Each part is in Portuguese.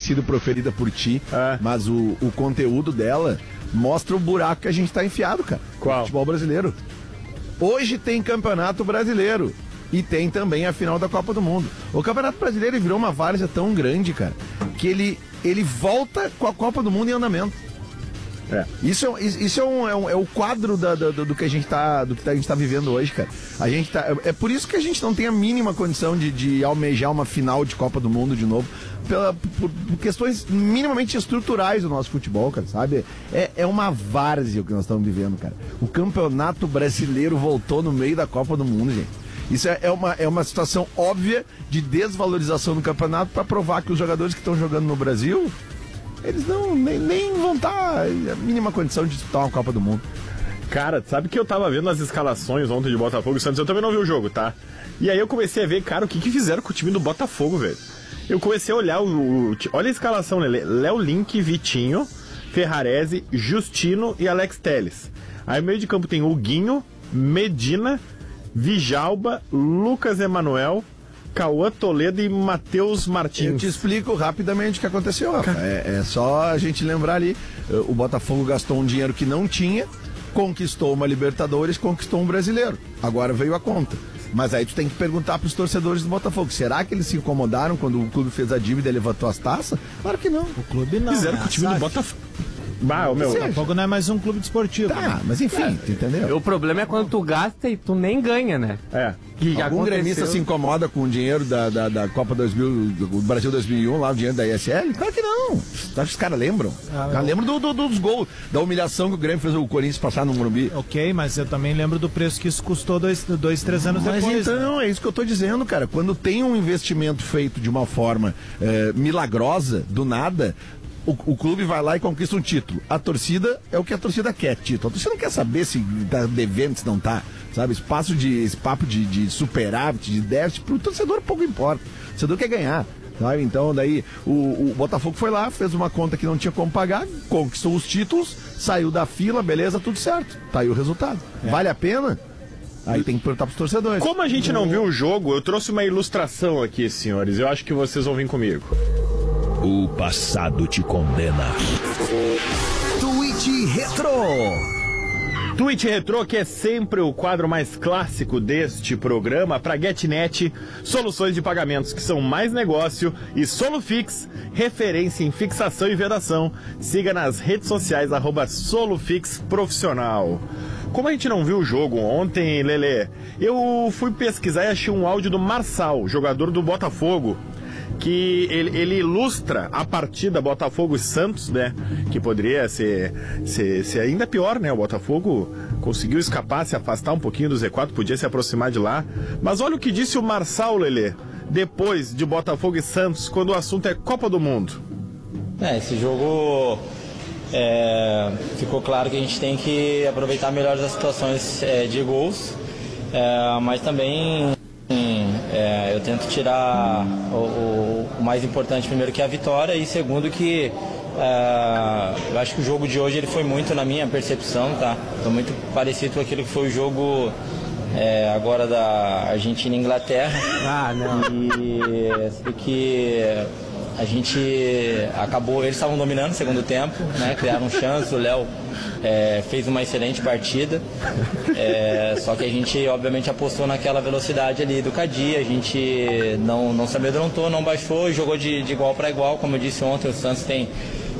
sido proferida por ti, mas o conteúdo dela mostra o buraco que a gente tá enfiado, cara. Qual? No futebol brasileiro. Hoje tem Campeonato Brasileiro e tem também a final da Copa do Mundo. O Campeonato Brasileiro virou uma várzea tão grande, cara, que ele volta com a Copa do Mundo em andamento. Isso é o quadro do que a gente tá vivendo hoje, cara. É por isso que a gente não tem a mínima condição de almejar uma final de Copa do Mundo de novo, por questões minimamente estruturais do nosso futebol, cara, sabe? É uma várzea o que nós estamos vivendo, cara. O Campeonato Brasileiro voltou no meio da Copa do Mundo, gente. Isso é uma situação óbvia de desvalorização do campeonato para provar que os jogadores que estão jogando no Brasil, eles nem vão estar a mínima condição de disputar uma Copa do Mundo. Cara, sabe que eu tava vendo as escalações ontem de Botafogo e Santos, eu também não vi o jogo, tá? E aí eu comecei a ver, cara, o que fizeram com o time do Botafogo, velho. Eu comecei a olhar olha a escalação, Lelê. Léo Link, Vitinho, Ferrarese, Justino e Alex Telles. Aí no meio de campo tem o Guinho, Medina, Vijalba, Lucas Emanuel, Cauã Toledo e Matheus Martins. Eu te explico rapidamente o que aconteceu, Rafa. É só a gente lembrar ali, o Botafogo gastou um dinheiro que não tinha, conquistou uma Libertadores, conquistou um Brasileiro. Agora veio a conta. Mas aí tu tem que perguntar pros torcedores do Botafogo, será que eles se incomodaram quando o clube fez a dívida e levantou as taças? Claro que não. O clube não. Fizeram com o time do Botafogo. O Botafogo não é mais um clube desportivo. Tá, né? mas enfim, tu entendeu? O problema é quando tu gasta e tu nem ganha, né? Que Algum gremista se incomoda com o dinheiro da Copa 2000, do Brasil 2001, lá o dinheiro da ISL? Claro que não. Tu acha que os caras lembram? Lembram dos gols, da humilhação que o Grêmio fez o Corinthians passar no Morumbi. Ok, mas eu também lembro do preço que isso custou 3 anos mas depois. Então, né? É isso que eu tô dizendo, cara. Quando tem um investimento feito de uma forma milagrosa, do nada, o clube vai lá e conquista um título. A torcida é o que a torcida quer, título. A torcida não quer saber se tá devendo, se não tá. Sabe? Esse papo de superávit, de déficit, pro torcedor pouco importa. O torcedor quer ganhar. Sabe? Então, daí, o Botafogo foi lá, fez uma conta que não tinha como pagar, conquistou os títulos, saiu da fila, beleza, tudo certo. Tá aí o resultado. Vale a pena? Aí tem que perguntar pros torcedores. Como a gente não viu o jogo, eu trouxe uma ilustração aqui, senhores. Eu acho que vocês vão vir comigo. O passado te condena. Tweet Retro. Tweet Retro, que é sempre o quadro mais clássico deste programa, para GetNet, soluções de pagamentos que são mais negócio, e Solufix, referência em fixação e vedação. Siga nas redes sociais, @SolufixProfissional. Como a gente não viu o jogo ontem, Lelê, eu fui pesquisar e achei um áudio do Marçal, jogador do Botafogo, que ele ilustra a partida Botafogo e Santos, né? Que poderia ser ainda pior, né? O Botafogo conseguiu escapar, se afastar um pouquinho do Z4, podia se aproximar de lá. Mas olha o que disse o Marçal, Lelê, depois de Botafogo e Santos, quando o assunto é Copa do Mundo. Esse jogo ficou claro que a gente tem que aproveitar melhor as situações de gols, mas também eu tento tirar o mais importante primeiro, que é a vitória, e segundo que eu acho que o jogo de hoje ele foi muito, na minha percepção, tá? Foi muito parecido com aquilo que foi o jogo agora da Argentina e Inglaterra. E que a gente acabou, eles estavam dominando no segundo tempo, né? Criaram chance, o Léo fez uma excelente partida, só que a gente obviamente apostou naquela velocidade ali do Cadi, a gente não se amedrontou, não baixou, jogou de igual para igual. Como eu disse ontem, o Santos tem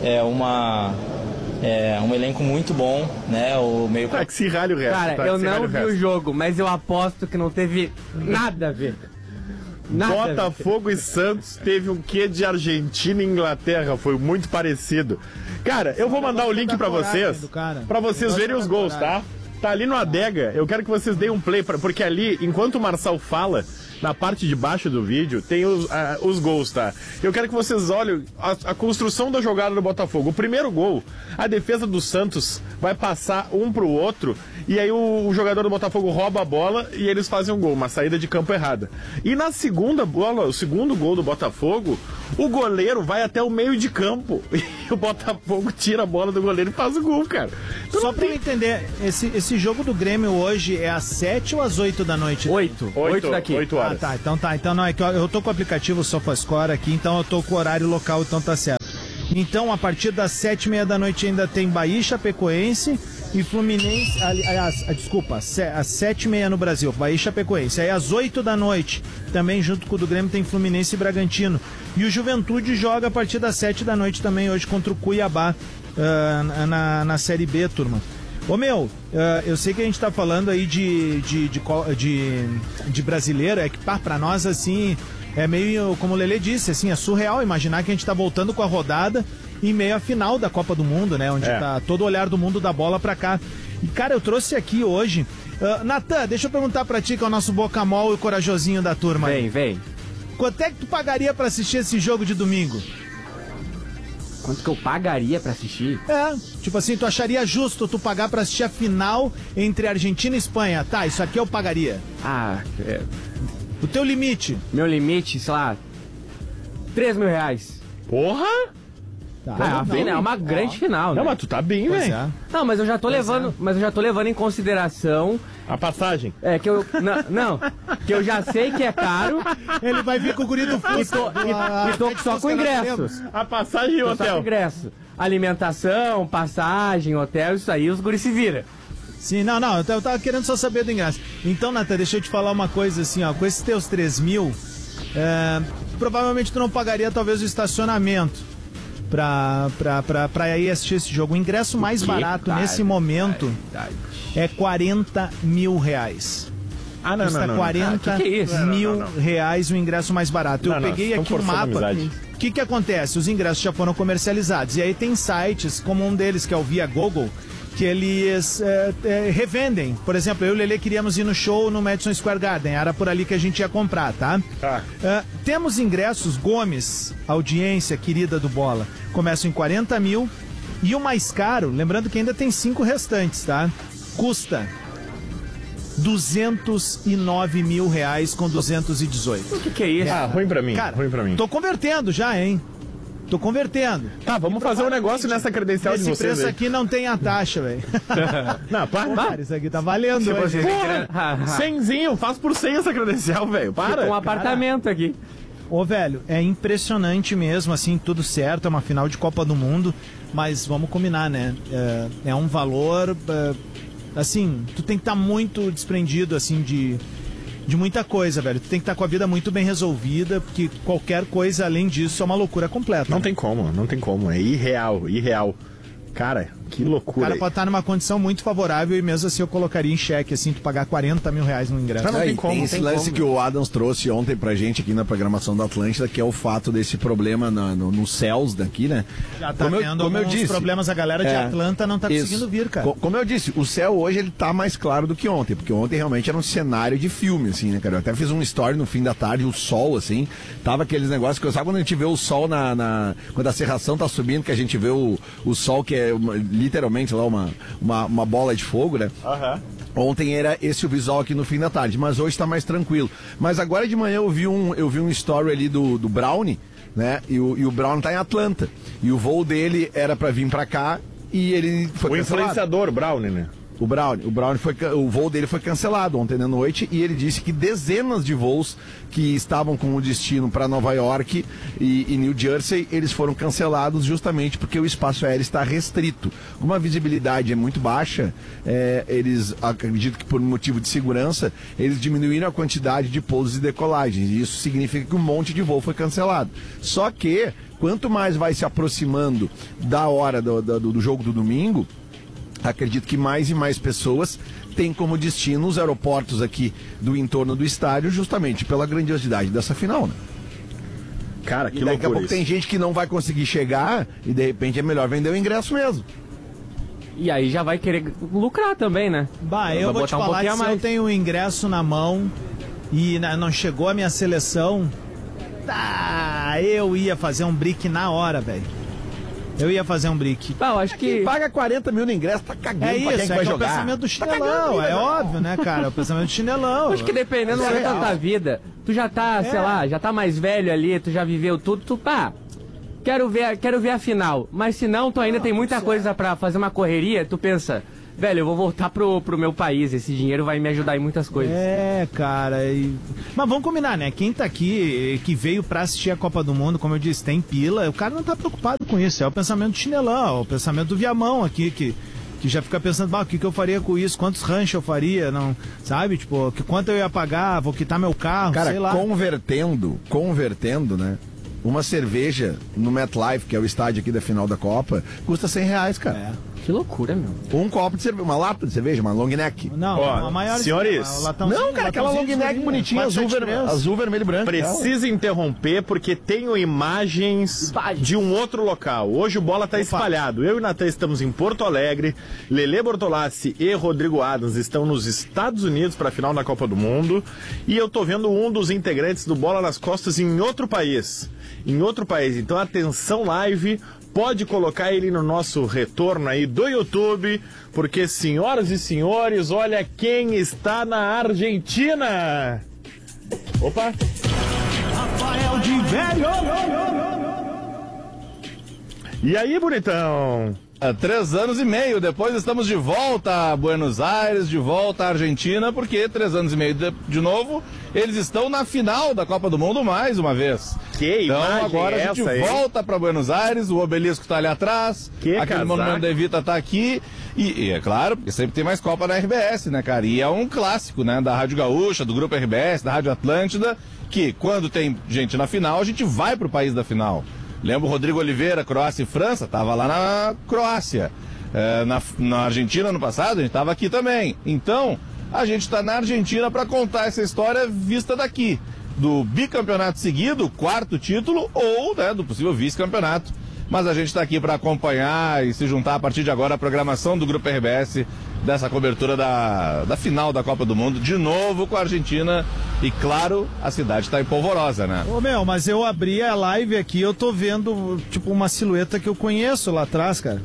um elenco muito bom, né? O meio que se ralha o resto. Cara, eu não vi o jogo, mas eu aposto que não teve nada a ver. Botafogo e Santos teve um quê de Argentina e Inglaterra, foi muito parecido. Cara, eu vou mandar o link pra vocês verem os gols, tá? Tá ali no Adega, eu quero que vocês deem um play, porque ali, enquanto o Marçal fala, na parte de baixo do vídeo, tem os gols, tá? Eu quero que vocês olhem a construção da jogada do Botafogo. O primeiro gol, a defesa do Santos vai passar um pro outro, e aí o jogador do Botafogo rouba a bola e eles fazem um gol, uma saída de campo errada. E na segunda bola, o segundo gol do Botafogo, o goleiro vai até o meio de campo e o Botafogo tira a bola do goleiro e faz o gol, cara. Então, só pra eu entender, esse jogo do Grêmio hoje é às 7 ou às 8 da noite? 8 daqui. 8 horas. Então não, é que eu tô com o aplicativo SofaScore aqui, então eu tô com o horário local, então tá certo. Então, a partir das 7h30 da noite ainda tem Bahia e Chapecoense e Fluminense, desculpa, às 7h30 no Brasil, Bahia e Chapecoense. Aí às 8 da noite, também junto com o do Grêmio, tem Fluminense e Bragantino. E o Juventude joga a partir das 7 da noite também hoje contra o Cuiabá na Série B, turma. Ô meu, eu sei que a gente tá falando aí de brasileiro, é que pra nós assim, é meio, como o Lelê disse, assim, é surreal imaginar que a gente tá voltando com a rodada em meio à final da Copa do Mundo, né? Onde tá todo o olhar do mundo da bola pra cá. E cara, eu trouxe aqui hoje, Natan, deixa eu perguntar pra ti, que é o nosso bocamol e o corajosinho da turma. Vem. Quanto é que tu pagaria pra assistir esse jogo de domingo? Quanto que eu pagaria pra assistir? Tipo assim, tu acharia justo tu pagar pra assistir a final entre Argentina e Espanha? Tá, isso aqui eu pagaria. O teu limite? Meu limite, sei lá, R$3.000. Porra! Tá. É uma grande final, né? Não, mas tu tá bem, velho. Não, mas eu já tô levando em consideração a passagem. Que eu que eu já sei que é caro. Ele vai vir com o guri do Fusca. E tô só com ingressos. A passagem e o hotel. Só com ingresso. Alimentação, passagem, hotel, isso aí os guri se viram. Sim, não, eu tava querendo só saber do ingresso. Então, Natan, deixa eu te falar uma coisa assim, ó, com esses teus 3.000, provavelmente tu não pagaria talvez o estacionamento pra ir assistir esse jogo. O ingresso mais barato nesse momento é R$40 mil. Não. Custa R$40 mil o ingresso mais barato. Eu peguei aqui o mapa. O que acontece? Os ingressos já foram comercializados. E aí tem sites, como um deles, que é o Via Google, que eles revendem. Por exemplo, eu e o Lelê queríamos ir no show no Madison Square Garden. Era por ali que a gente ia comprar, tá? Temos ingressos, Gomes, audiência querida do Bola, começam em 40 mil. E o mais caro, lembrando que ainda tem 5 restantes, tá? Custa R$209 mil com 218. O que é isso? Ruim pra mim. Cara, ruim pra mim. Tô convertendo já, hein? Tô convertendo. Tá, vamos fazer um negócio nessa credencial de vocês. Esse preço aqui não tem a taxa, velho. Não, para. Cara, isso aqui tá valendo, velho. Cenzinho, faz por 100 essa credencial, velho. Para. Fica um apartamento aqui. Ô, velho, é impressionante mesmo, assim, tudo certo, é uma final de Copa do Mundo, mas vamos combinar, né? É um valor, assim, tu tem que estar muito desprendido, assim, de muita coisa, velho. Tu tem que estar com a vida muito bem resolvida, porque qualquer coisa além disso é uma loucura completa. Não tem como. É irreal. Cara, que loucura. O cara pode estar numa condição muito favorável e mesmo assim eu colocaria em xeque, assim, tu pagar R$40 mil no ingresso. Não tem como. Tem esse lance que o Adams trouxe ontem pra gente aqui na programação da Atlântida, que é o fato desse problema nos céus daqui, né? Já tá vendo alguns problemas, a galera de Atlanta não tá conseguindo vir, cara. Como eu disse, o céu hoje ele tá mais claro do que ontem, porque ontem realmente era um cenário de filme, assim, né, cara? Eu até fiz um story no fim da tarde, o sol, assim, tava aqueles negócios que sabe quando a gente vê o sol quando a serração tá subindo, que a gente vê o sol que é literalmente lá uma bola de fogo, né? Ontem era esse o visual aqui no fim da tarde, mas hoje tá mais tranquilo. Mas agora de manhã eu vi um story ali do Brownie, né? E o Brownie tá em Atlanta. E o voo dele era pra vir pra cá e ele foi cancelado. Influenciador Brownie, né? O Brownie o voo dele foi cancelado ontem de noite e ele disse que dezenas de voos que estavam com o destino para Nova York e New Jersey, eles foram cancelados justamente porque o espaço aéreo está restrito. Como a visibilidade é muito baixa, eles acredito que por motivo de segurança, eles diminuíram a quantidade de pousos e decolagens. E isso significa que um monte de voo foi cancelado. Só que, quanto mais vai se aproximando da hora do jogo do domingo, acredito que mais e mais pessoas têm como destino os aeroportos aqui do entorno do estádio, justamente pela grandiosidade dessa final, né? Cara, que loucura. Daqui a pouco tem gente que não vai conseguir chegar e de repente é melhor vender o ingresso mesmo. E aí já vai querer lucrar também, né? Eu vou te falar que se eu tenho o ingresso na mão e não chegou a minha seleção, eu ia fazer um brick na hora, velho. Eu ia fazer um brick. Não, acho que... Quem paga 40 mil no ingresso tá cagando pra quem vai jogar. É o pensamento do chinelão, é óbvio, né, cara? É o pensamento do chinelão. Acho que dependendo do momento da tua vida, tu já tá, sei lá, já tá mais velho ali, tu já viveu tudo, quero ver a final. Mas se não, tu ainda tem muita coisa pra fazer uma correria, tu pensa, velho, eu vou voltar pro meu país, esse dinheiro vai me ajudar em muitas coisas. Cara, mas vamos combinar, né? Quem tá aqui, que veio pra assistir a Copa do Mundo, como eu disse, tem pila, o cara não tá preocupado com isso, é o pensamento do chinelão, é o pensamento do Viamão aqui, que já fica pensando, o que eu faria com isso, quantos ranchos eu faria, não, sabe? Tipo, quanto eu ia pagar, vou quitar meu carro, cara, sei lá. Convertendo, né? Uma cerveja no MetLife, que é o estádio aqui da final da Copa, custa R$100, cara. Que loucura, meu. Um copo de cerveja, uma lata de cerveja, uma long neck. Não, a maior. Senhores, não, cara, aquela long neck bonitinha, azul, vermelho e branco. Precisa interromper porque tenho imagens de um outro local. Hoje o Bola tá espalhado. Eu e o Natan estamos em Porto Alegre, Lelê Bortolassi e Rodrigo Adams estão nos Estados Unidos para a final da Copa do Mundo e eu tô vendo um dos integrantes do Bola nas Costas em outro país. Então atenção live, pode colocar ele no nosso retorno aí do YouTube, porque, senhoras e senhores, olha quem está na Argentina. Opa! Rafael de Velho! E aí, bonitão? Há 3 anos e meio depois estamos de volta a Buenos Aires, de volta à Argentina, porque 3 anos e meio de novo, eles estão na final da Copa do Mundo mais uma vez. Então agora a gente volta para Buenos Aires, o obelisco está ali atrás, aquele monumento da Evita está aqui, e é claro, porque sempre tem mais Copa na RBS, né, cara? E é um clássico, né, da Rádio Gaúcha, do Grupo RBS, da Rádio Atlântida, que quando tem gente na final, a gente vai pro país da final. Lembra o Rodrigo Oliveira, Croácia e França? Tava lá na Croácia. Na Argentina, no passado, a gente tava aqui também. Então, a gente está na Argentina para contar essa história vista daqui. Do bicampeonato seguido, 4º título, ou, né, do possível vice-campeonato. Mas a gente está aqui para acompanhar e se juntar a partir de agora à programação do Grupo RBS dessa cobertura da final da Copa do Mundo, de novo com a Argentina. E claro, a cidade está em polvorosa, né? Mas eu abri a live aqui, eu tô vendo tipo uma silhueta que eu conheço lá atrás, cara.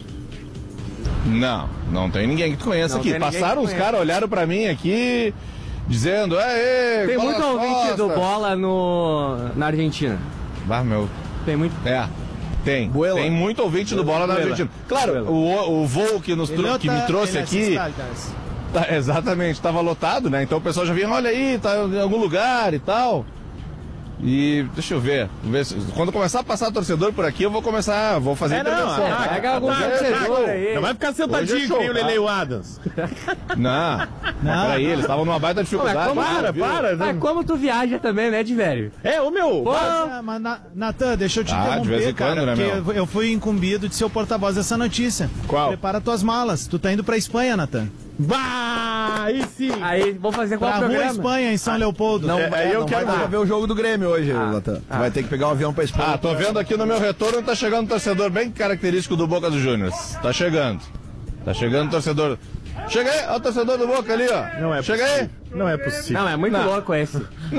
Não tem ninguém que tu conheça aqui. Passaram os caras, olharam para mim aqui, dizendo, tem muito ouvinte do Bola na Argentina. Tem muito. Tem muito ouvinte do Bola na Argentina. Claro, o voo que me trouxe aqui... Exatamente, estava lotado, né? Então o pessoal já vinha, olha aí, tá em algum lugar e tal. E deixa eu ver quando começar a passar torcedor por aqui, eu vou fazer intervenção. Pega algum torcedor aí. Não vai ficar sentadinho que nem o Lelê e o Adams. Não, peraí, eles estavam numa baita dificuldade. Mas como tu viaja também, né, de velho? Mas Natan, deixa eu te interromper, de vez em quando, né, porque eu fui incumbido de ser o porta-voz dessa notícia. Qual? Prepara tuas malas, tu tá indo pra Espanha, Natan. Aí sim! Aí, vou fazer qual programa? Rua Espanha, em São Leopoldo. Eu quero ver o jogo do Grêmio hoje, Natan. Vai ter que pegar um avião pra Espanha. Tô vendo aqui no meu retorno, tá chegando um torcedor bem característico do Boca dos Juniors. Tá chegando o torcedor. Chega aí, olha o torcedor do Boca ali, ó. Não é Chega possível. aí. Não é possível. Não, é muito louco esse.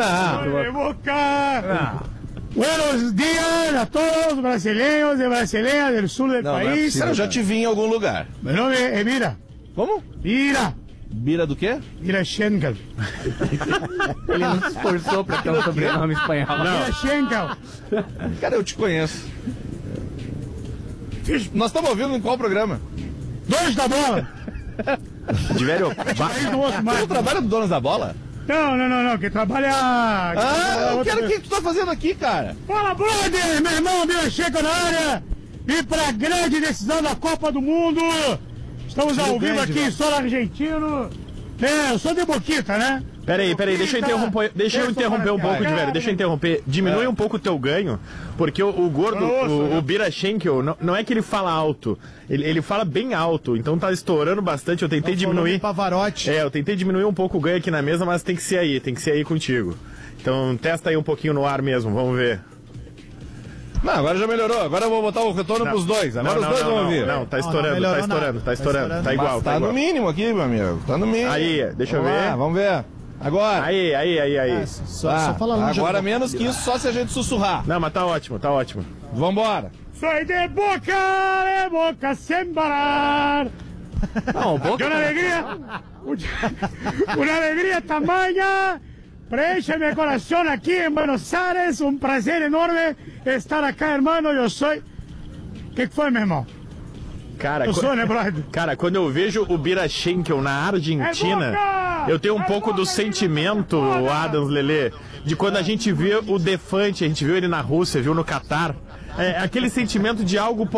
Boca! Buenos días a todos brasileños e brasileiras del sul del país. Cara, eu já te vi em algum lugar. Meu nome é Mira. Como? Bira do quê? Mira Schenkel. Ele não se esforçou pra ter um sobrenome espanhol. Mira Schenkel. Cara, eu te conheço. Nós estamos ouvindo em qual programa? Donos da Bola. De velho. Tu trabalha do Donos da Bola? Não, que trabalha... eu quero o que tu tá fazendo aqui, cara? Fala, brother, meu irmão, Mira Schenkel na área. E pra grande decisão da Copa do Mundo... Estamos ao vivo aqui em solo argentino. Eu sou de Boquita, né? Peraí, deixa eu interromper um pouco, de velho. Deixa eu interromper. Diminui um pouco o teu ganho, porque o gordo, o Bira Schenkel, não é que ele fala alto, ele fala bem alto, então tá estourando bastante. Eu tentei diminuir. Pavarotti. Eu tentei diminuir um pouco o ganho aqui na mesa, mas tem que ser aí contigo. Então testa aí um pouquinho no ar mesmo, vamos ver. Não, agora já melhorou. Agora eu vou botar o retorno pros dois. Agora os dois vão ouvir. Não, tá estourando. Tá igual. Tá no mínimo aqui, meu amigo. Tá no mínimo. Aí, deixa eu ver. Vamos ver. Agora. Aí. Só fala longe. Agora menos que isso, só se a gente sussurrar. Não, mas tá ótimo. Vambora. Soy de Boca sem parar. Não, Boca. Una alegría tamaña. Preenche mi corazón aquí en Buenos Aires. Un placer enorme estar acá, hermano. Yo soy... ¿Qué fue, mi irmão? Cara, eu sou, né, brother? Cara, quando eu vejo o Bira Schenkel na Argentina, eu tenho um pouco do sentimento, o Adams, Lelê, de quando a gente vê o Defante, a gente viu ele na Rússia, viu no Catar. É aquele sentimento de algo